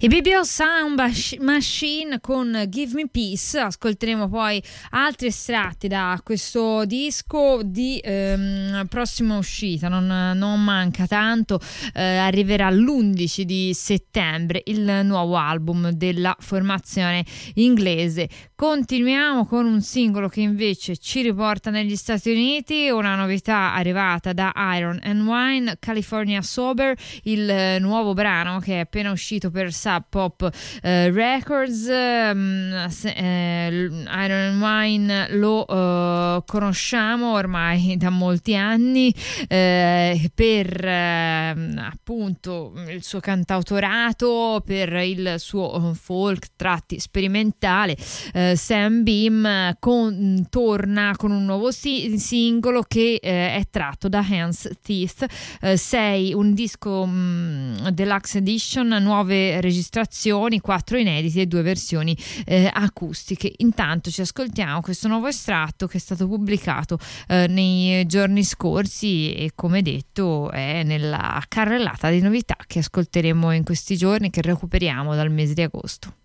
I BBO Sound Machine con Give Me Peace. Ascolteremo poi altri estratti da questo disco di prossima uscita, non manca tanto, arriverà l'11 di settembre il nuovo album della formazione inglese. Continuiamo con un singolo che invece ci riporta negli Stati Uniti, una novità arrivata da Iron and Wine, California Sober, il nuovo brano che è appena uscito per Sub Pop Records. Iron and Wine lo conosciamo ormai da molti anni per appunto il suo cantautorato, per il suo folk tratti sperimentale. Sam Beam torna con un nuovo singolo che è tratto da Hands Teeth 6, un disco deluxe edition, nuove registrazioni, 4 inediti e 2 versioni acustiche. Intanto ci ascoltiamo questo nuovo estratto che è stato pubblicato nei giorni scorsi e, come detto, è nella carrellata di novità che ascolteremo in questi giorni, che recuperiamo dal mese di agosto.